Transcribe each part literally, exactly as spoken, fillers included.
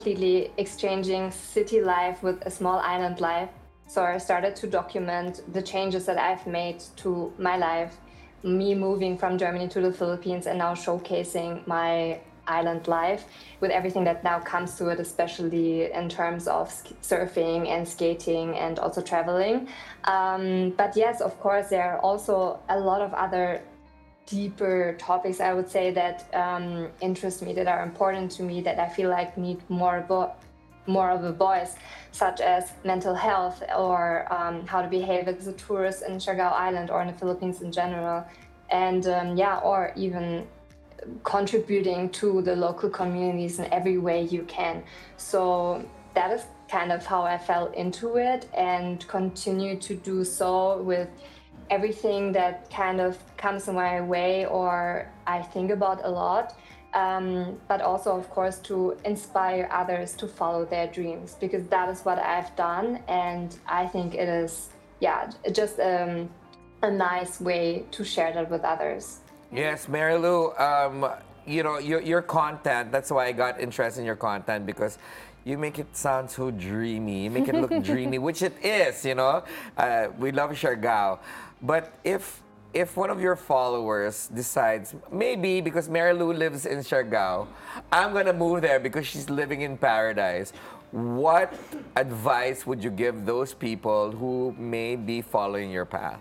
completely exchanging city life with a small island life. So I started to document the changes that I've made to my life, me moving from Germany to the Philippines and now showcasing my island life with everything that now comes to it, especially in terms of sk- surfing and skating and also traveling. Um, but yes, of course, there are also a lot of other deeper topics, I would say, that um, interest me, that are important to me, that I feel like need more vo- more of a voice, such as mental health or um, how to behave as a tourist in Siargao Island or in the Philippines in general. And um, yeah, or even contributing to the local communities in every way you can. So that is kind of how I fell into it and continue to do so with everything that kind of comes my way or I think about a lot. Um, but also, of course, to inspire others to follow their dreams, because that is what I've done. And I think it is, yeah, just um, a nice way to share that with others. Yes, Mary Lou, um, you know, your, your content, that's why I got interested in your content because you make it sound so dreamy. You make it look dreamy, which it is, you know. Uh, we love Siargao. But if if one of your followers decides, maybe because Mary Lou lives in Siargao, I'm going to move there because she's living in paradise, what advice would you give those people who may be following your path?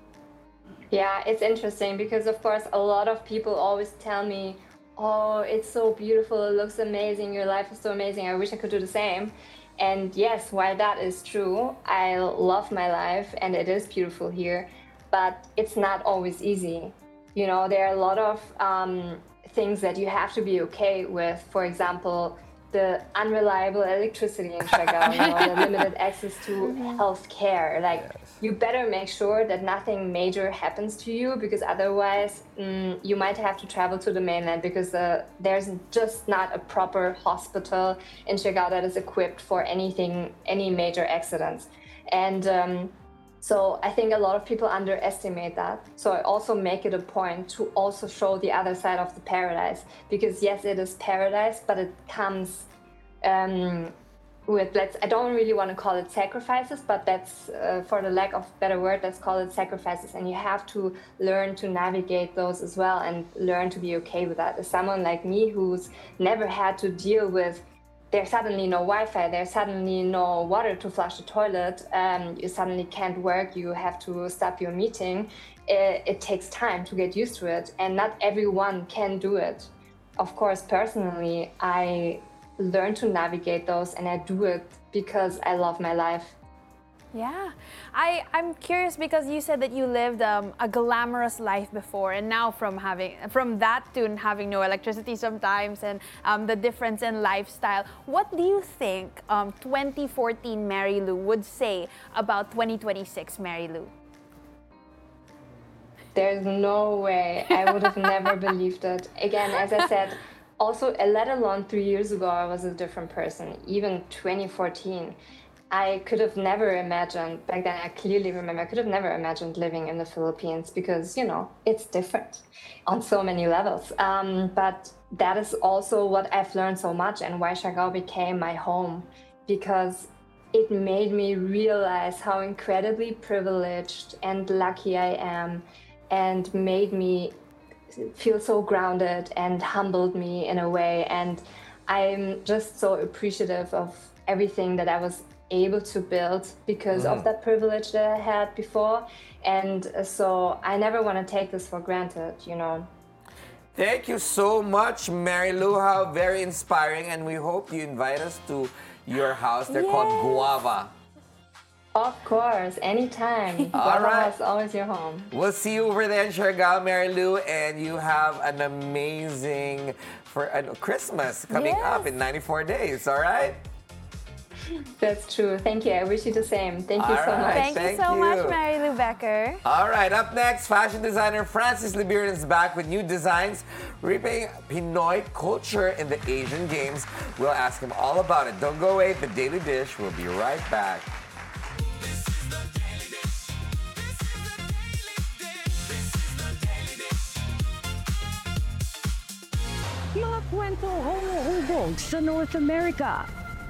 Yeah, it's interesting because, of course, a lot of people always tell me, oh, it's so beautiful, it looks amazing, your life is so amazing, I wish I could do the same. And yes, while that is true, I love my life and it is beautiful here, but it's not always easy. You know, there are a lot of um, things that you have to be okay with. For example, the unreliable electricity in Siargao, you know, the limited access to health care. Like, Yes. you better make sure that nothing major happens to you, because otherwise mm, you might have to travel to the mainland, because uh, there's just not a proper hospital in Siargao that is equipped for anything, any major accidents. And um, so I think a lot of people underestimate that. So I also make it a point to also show the other side of the paradise, because yes, it is paradise, but it comes um, with, let's, I don't really want to call it sacrifices, but that's uh, for the lack of better word, let's call it sacrifices. And you have to learn to navigate those as well and learn to be okay with that. As someone like me who's never had to deal with, there's suddenly no Wi-Fi, there's suddenly no water to flush the toilet, um, you suddenly can't work, you have to stop your meeting. It, it takes time to get used to it, and not everyone can do it. Of course, personally, I learn to navigate those, and I do it because I love my life. Yeah, I, I'm curious because you said that you lived um, a glamorous life before, and now from having from that to having no electricity sometimes, and um, the difference in lifestyle. What do you think um, twenty fourteen Mary Lou would say about twenty twenty-six Mary Lou? There's no way. I would have never believed it. Again, as I said, also, uh, let alone three years ago, I was a different person. Even twenty fourteen, I could have never imagined, back then I clearly remember, I could have never imagined living in the Philippines because, you know, it's different on so many levels. Um, but that is also what I've learned so much, and why Siargao became my home, because it made me realize how incredibly privileged and lucky I am, and made me feel so grounded and humbled me in a way. And I'm just so appreciative of everything that I was able to build because of that privilege that I had before. And uh, so I never want to take this for granted, you know. Thank you so much, Mary Lou. How very inspiring, and we hope you invite us to your house. They're called Yes. Guava. Of course, anytime. All Guava right. House, always your home. We'll see you over there in Siargao, Mary Lou, and you have an amazing for uh, Christmas coming up Yes. in ninety-four days. All right. That's true. Thank you. I wish you the same. Thank you All so right. much. Thank, Thank you so you. much, Mary Lou Becker. All right, up next, fashion designer Francis Libiran is back with new designs, reaping Pinoy culture in the Asian Games. We'll ask him all about it. Don't go away. The Daily Dish will be right back. Mga kwento hong pasalubog sa North America.